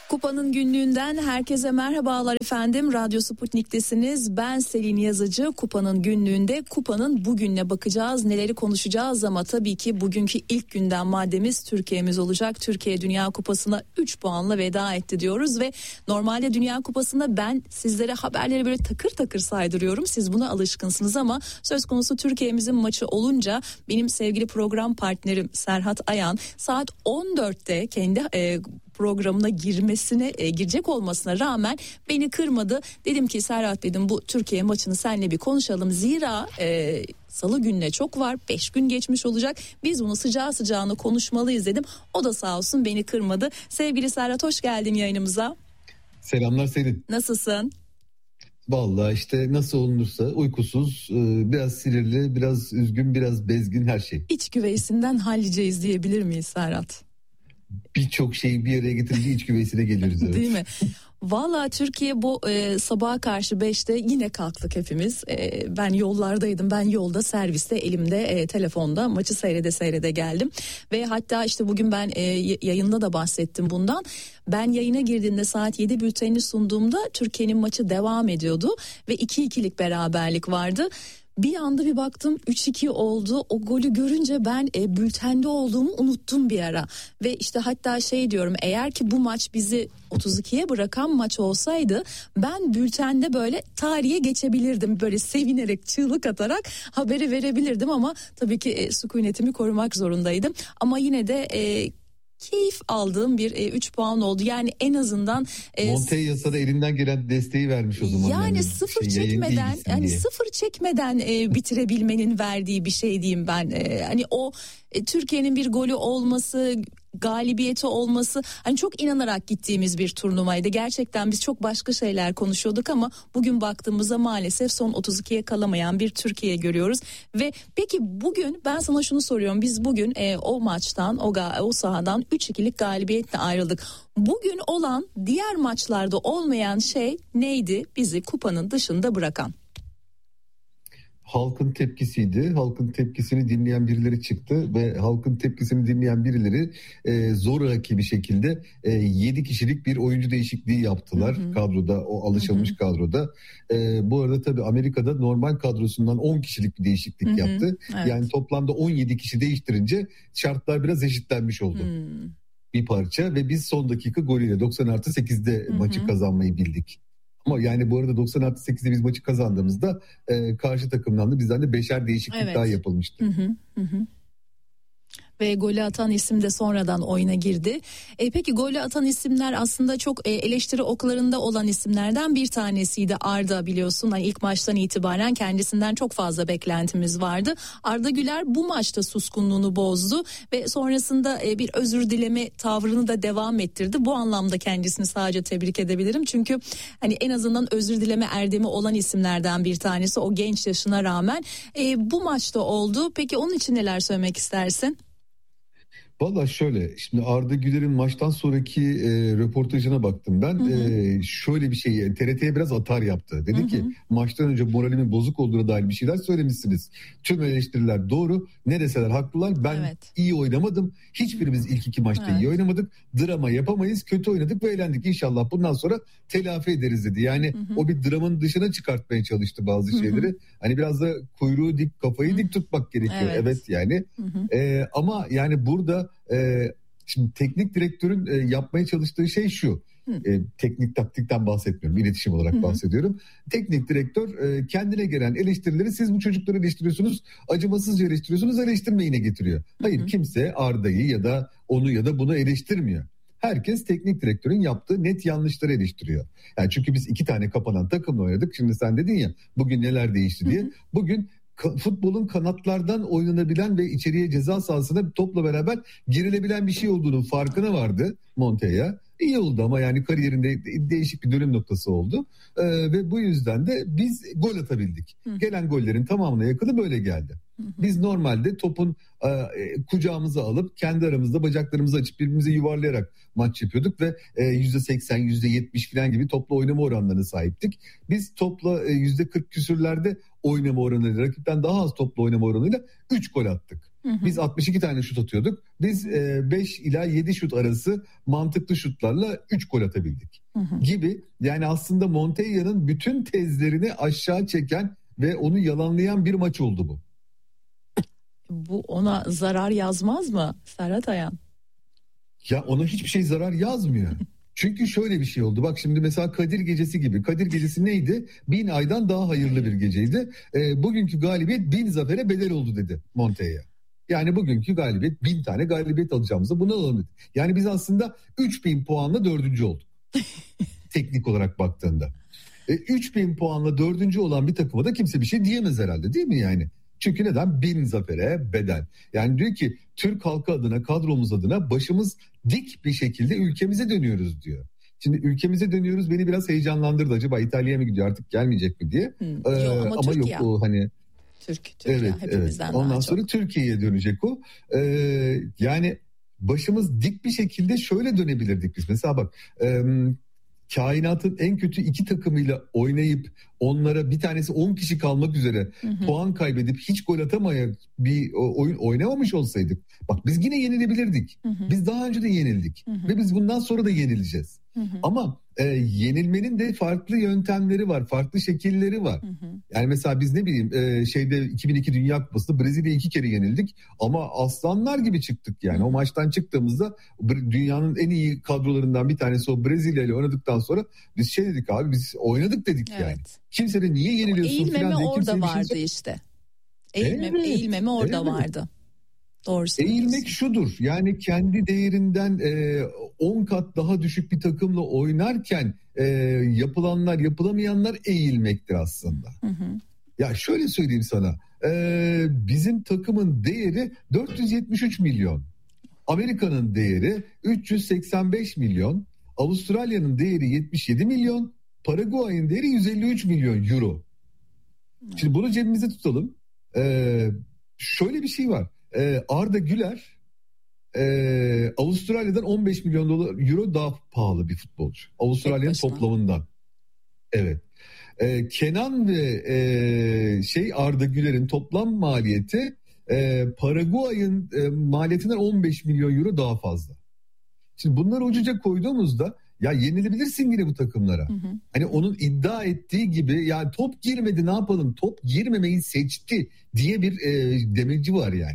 Kupa'nın günlüğünden herkese merhabalar efendim. Radyo Sputnik'tesiniz. Ben Selin Yazıcı. Kupa'nın günlüğünde Kupa'nın bugününe bakacağız. Neleri konuşacağız ama tabii ki bugünkü ilk gündem maddemiz Türkiye'miz olacak. Türkiye Dünya Kupası'na 3 puanla veda etti diyoruz ve normalde Dünya Kupası'nda ben sizlere haberleri böyle takır takır saydırıyorum. Siz buna alışkınsınız ama söz konusu Türkiye'mizin maçı olunca benim sevgili program partnerim Serhat Ayan saat 14'te kendi programına girecek olmasına rağmen beni kırmadı. Dedim ki Serhat dedim bu Türkiye maçını seninle bir konuşalım. Zira salı gününe çok var. 5 gün geçmiş olacak. Biz bunu sıcağı sıcağına konuşmalıyız dedim. O da sağ olsun beni kırmadı. Sevgili Serhat hoş geldin yayınımıza. Selamlar Selin. Nasılsın? Vallahi işte nasıl olunursa uykusuz, biraz sinirli, biraz üzgün, biraz bezgin her şey. İç güveysinden halliceğiz diyebilir miyiz Serhat? Birçok şeyi bir araya getirince iç güveysine geliyoruz. Evet. Değil mi? Valla Türkiye bu sabaha karşı 5'te yine kalktık hepimiz. Ben yollardaydım. Ben yolda serviste elimde telefonda maçı seyrede geldim. Ve hatta işte bugün ben yayında da bahsettim bundan. Ben yayına girdiğimde saat 7 bültenini sunduğumda Türkiye'nin maçı devam ediyordu. Ve 2-2'lik beraberlik vardı. Bir anda bir baktım 3-2 oldu. O golü görünce ben bültende olduğumu unuttum bir ara. Ve işte hatta şey diyorum, eğer ki bu maç bizi 32'ye bırakan maç olsaydı ben bültende böyle tarihe geçebilirdim. Böyle sevinerek çığlık atarak haberi verebilirdim ama tabii ki sükunetimi korumak zorundaydım. Ama yine de keyif aldığım bir 3 puan oldu. Yani en azından Montella'da elinden gelen desteği vermiş o zaman. Yani sıfır çekmeden bitirebilmenin verdiği bir şey diyeyim ben. Hani o Türkiye'nin bir golü olması, galibiyeti olması, hani çok inanarak gittiğimiz bir turnuvaydı. Gerçekten biz çok başka şeyler konuşuyorduk ama bugün baktığımızda maalesef son 32'ye kalamayan bir Türkiye görüyoruz. Ve peki bugün ben sana şunu soruyorum. Biz bugün o maçtan, o sahadan 3-2'lik galibiyetle ayrıldık. Bugün olan diğer maçlarda olmayan şey neydi bizi kupanın dışında bırakan? Halkın tepkisiydi. Halkın tepkisini dinleyen birileri çıktı ve halkın tepkisini dinleyen birileri zoraki bir şekilde 7 kişilik bir oyuncu değişikliği yaptılar. Hı hı. Kadroda, o alışılmış kadroda. Bu arada tabii Amerika'da normal kadrosundan 10 kişilik bir değişiklik yaptı. Evet. Yani toplamda 17 kişi değiştirince şartlar biraz eşitlenmiş oldu. Bir parça ve biz son dakika golüyle 90+8'de maçı kazanmayı bildik. Ama yani bu arada 90+8'de biz maçı kazandığımızda karşı takımdan da bizden de 5'er değişiklik daha yapılmıştı. Ve golü atan isim de sonradan oyuna girdi. Peki golü atan isimler aslında çok eleştiri oklarında olan isimlerden bir tanesiydi. Arda, biliyorsun hani ilk maçtan itibaren kendisinden çok fazla beklentimiz vardı. Arda Güler bu maçta suskunluğunu bozdu ve sonrasında bir özür dileme tavrını da devam ettirdi. Bu anlamda kendisini sadece tebrik edebilirim. Çünkü hani en azından özür dileme erdemi olan isimlerden bir tanesi o genç yaşına rağmen bu maçta oldu. Peki onun için neler söylemek istersin? Valla şöyle, şimdi Arda Güler'in maçtan sonraki röportajına baktım ben. Şöyle bir şey, TRT'ye biraz atar yaptı. Dedi ki maçtan önce moralimin bozuk olduğuna dair bir şeyler söylemişsiniz. Tüm eleştiriler doğru, ne deseler haklılar. Ben iyi oynamadım. Hiçbirimiz ilk 2 maçta iyi oynamadık. Drama yapamayız, kötü oynadık ve eğlendik. İnşallah bundan sonra telafi ederiz dedi. Yani o bir dramanın dışına çıkartmaya çalıştı bazı şeyleri. Hani biraz da kuyruğu dik, kafayı dik tutmak gerekiyor. Evet yani. Ama yani burada şimdi teknik direktörün yapmaya çalıştığı şey şu. Teknik taktikten bahsetmiyorum, iletişim olarak bahsediyorum. Teknik direktör kendine gelen eleştirileri siz bu çocukları eleştiriyorsunuz, acımasızca eleştiriyorsunuz, eleştirmeyine getiriyor. Hayır, kimse Arda'yı ya da onu ya da bunu eleştirmiyor. Herkes teknik direktörün yaptığı net yanlışları eleştiriyor. Yani çünkü biz 2 tane kapanan takımla oynadık. Şimdi sen dedin ya bugün neler değişti diye. Bugün futbolun kanatlardan oynanabilen ve içeriye ceza sahasına topla beraber girilebilen bir şey olduğunun farkına vardı Montella. İyi oldu ama yani kariyerinde değişik bir dönüm noktası oldu. Ve bu yüzden de biz gol atabildik. Gelen gollerin tamamına yakını böyle geldi. Biz normalde topun kucağımıza alıp kendi aramızda bacaklarımızı açıp birbirimize yuvarlayarak maç yapıyorduk ve %80, %70 falan gibi topla oynama oranlarına sahiptik. Biz topla %40 küsürlerde oynama oranıyla, rakipten daha az topla oynama oranıyla 3 gol attık. Biz 62 tane şut atıyorduk. Biz 5 ila 7 şut arası mantıklı şutlarla 3 gol atabildik gibi. Yani aslında Montella'nın bütün tezlerini aşağı çeken ve onu yalanlayan bir maç oldu bu. Bu ona zarar yazmaz mı Serhat Ayan? Ya ona hiçbir şey zarar yazmıyor. Çünkü şöyle bir şey oldu. Bak şimdi mesela Kadir Gecesi gibi. Kadir Gecesi neydi? 1000 aydan daha hayırlı bir geceydi. Bugünkü galibiyet 1000 zafere bedel oldu dedi Montella. Yani bugünkü galibiyet 1000 tane galibiyet alacağımızda bunu alalım dedi. Yani biz aslında 3000 puanla 4. olduk. Teknik olarak baktığında. 3000 puanla 4. olan bir takıma da kimse bir şey diyemez herhalde, değil mi yani? Çünkü neden? 1000 zafere bedel. Yani diyor ki Türk halkı adına, kadromuz adına başımız dik bir şekilde ülkemize dönüyoruz diyor. Şimdi ülkemize dönüyoruz beni biraz heyecanlandırdı. Acaba İtalya'ya mı gidiyor artık gelmeyecek mi diye. Ama yok o hani. Türkiye evet, hepimizden ondan daha sonra çok. Türkiye'ye dönecek o. Yani başımız dik bir şekilde şöyle dönebilirdik biz. Mesela bak kainatın en kötü 2 takımıyla oynayıp onlara bir tanesi 10 kişi kalmak üzere puan kaybedip hiç gol atamayan bir oyun oynamamış olsaydık. Bak biz yine yenilebilirdik. Biz daha önce de yenildik ve biz bundan sonra da yenileceğiz. Ama yenilmenin de farklı yöntemleri var, farklı şekilleri var. Yani mesela biz ne bileyim 2002 Dünya Kupası'nda Brezilya'ya 2 kere yenildik ama aslanlar gibi çıktık yani. O maçtan çıktığımızda dünyanın en iyi kadrolarından bir tanesi o Brezilya ile oynadıktan sonra biz dedik abi biz oynadık dedik yani. Kimse de niye yeniliyorsun eğilmeme falan diye orada vardı işte. Eğilmeme orada vardı. Doğru söylüyorsun. Eğilmek şudur yani kendi değerinden 10 kat daha düşük bir takımla oynarken yapılamayanlar eğilmektir aslında. Ya şöyle söyleyeyim sana bizim takımın değeri 473 milyon. Amerika'nın değeri 385 milyon. Avustralya'nın değeri 77 milyon. Paraguay'ın değeri 153 milyon euro. Şimdi bunu cebimizde tutalım. Şöyle bir şey var. Arda Güler Avustralya'dan 15 milyon euro daha pahalı bir futbolcu. Avustralya'nın toplamından. Evet. Kenan ve Arda Güler'in toplam maliyeti Paraguay'ın maliyetinden 15 milyon euro daha fazla. Şimdi bunları ucuca koyduğumuzda ya yenilebilirsin yine bu takımlara. Hani onun iddia ettiği gibi yani top girmedi ne yapalım top girmemeyi seçti diye bir demeci var yani.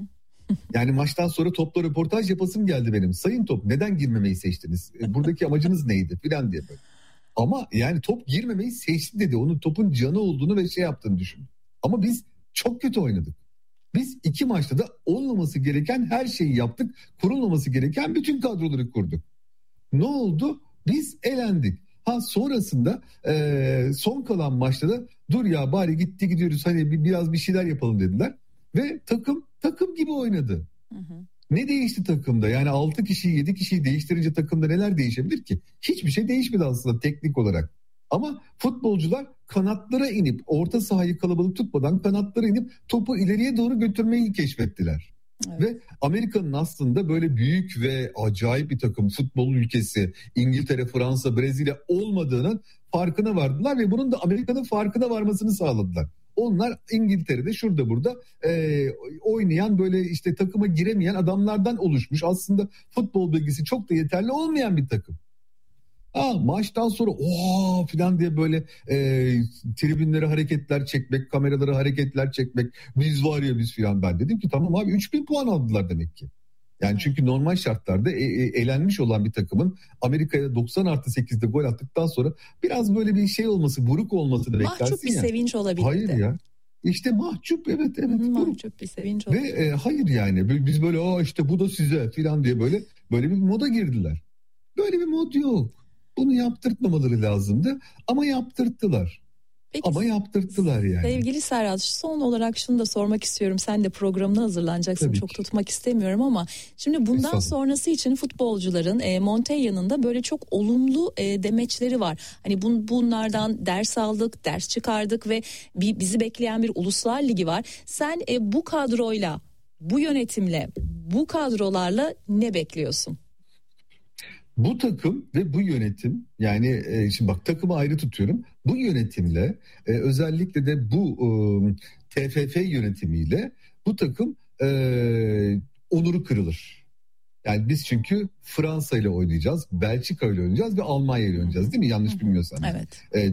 Yani maçtan sonra topla röportaj yapasım geldi benim. Sayın Top neden girmemeyi seçtiniz? Buradaki amacınız neydi filan diye böyle. Ama yani top girmemeyi seçti dedi. Onun topun canı olduğunu ve yaptığını düşün. Ama biz çok kötü oynadık. Biz 2 maçta da olmaması gereken her şeyi yaptık. Kurulmaması gereken bütün kadroları kurduk. Ne oldu? Biz elendik. Sonrasında son kalan maçta da dur ya bari gidiyoruz hani biraz bir şeyler yapalım dediler. Ve takım gibi oynadı. Ne değişti takımda? Yani 6 kişiyi 7 kişiyi değiştirince takımda neler değişebilir ki? Hiçbir şey değişmedi aslında teknik olarak. Ama futbolcular kanatlara inip orta sahayı kalabalık tutmadan kanatlara inip topu ileriye doğru götürmeyi keşfettiler. Evet. Ve Amerika'nın aslında böyle büyük ve acayip bir takım futbol ülkesi İngiltere, Fransa, Brezilya olmadığının farkına vardılar ve bunun da Amerika'nın farkına varmasını sağladılar. Onlar İngiltere'de şurada burada oynayan böyle işte takıma giremeyen adamlardan oluşmuş. Aslında futbol bilgisi çok da yeterli olmayan bir takım. Maçtan sonra falan diye böyle tribünlere hareketler çekmek, kameralara hareketler çekmek. Biz var ya biz falan. Ben dedim ki tamam abi 3000 puan aldılar demek ki. Yani çünkü normal şartlarda elenmiş olan bir takımın Amerika'ya 90+8'de gol attıktan sonra biraz böyle bir şey olması, buruk olmasını beklersin ya. Mahcup bir sevinç olabilirdi. Hayır ya. İşte mahcup evet. Mahcup bir sevinç oldu. Ve hayır yani biz böyle işte bu da size falan diye böyle bir moda girdiler. Böyle bir mod yok. Bunu yaptırtmamaları lazımdı ama yaptırttılar. Peki, ama yaptırttılar yani. Sevgili Serhat, son olarak şunu da sormak istiyorum. Sen de programına hazırlanacaksın. Tabii çok tutmak istemiyorum ama şimdi bundan sonrası için futbolcuların Montella'nın da böyle çok olumlu demeçleri var. Hani bunlardan ders aldık, ders çıkardık ve bizi bekleyen bir uluslar ligi var. Sen bu kadroyla, bu yönetimle, bu kadrolarla ne bekliyorsun? Bu takım ve bu yönetim yani şimdi bak takımı ayrı tutuyorum. Bu yönetimle özellikle de bu TFF yönetimiyle bu takım onuru kırılır. Yani biz çünkü Fransa ile oynayacağız, Belçika ile oynayacağız ve Almanya ile oynayacağız değil mi? Yanlış bilmiyorsam. Evet.